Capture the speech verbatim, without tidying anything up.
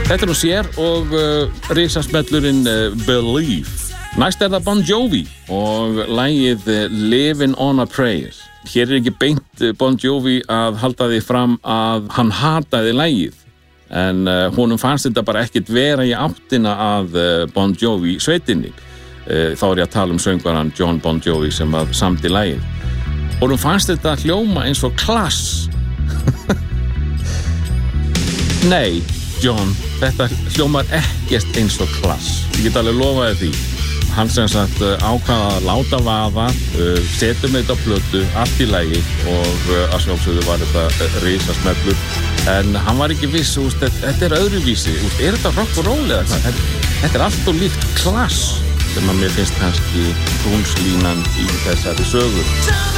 Þetta er nú sér og uh, risasmellurinn uh, Believe. Næst er það Bon Jovi og lagið uh, Living on a Prayer. Hér er ekki beint uh, Bon Jovi að halda því fram að hann hataði lagið. En uh, honum fannst þetta bara ekkert vera í áttina að uh, Bon Jovi sveitinni. Uh, þá er ég að tala um söngvaran John Bon Jovi sem að samdi lagið. Honum fannst þetta hljóma eins og Class. Nei, John, þetta hljómar ekkert eins og Class. Ég get alveg lofaði því. Hann sem sagt ákvaða að láta vaða, uh, setjum þetta á plötu, allt í lagi og uh, að sjálfsögðu var þetta uh, risasmellur. En hann var ekki viss, úst, þetta er öðruvísi. Úst, er þetta rock og roll eða hvað? Þetta er allt og líkt Class sem að mér finnst kannski tónslínan í þessari sögu.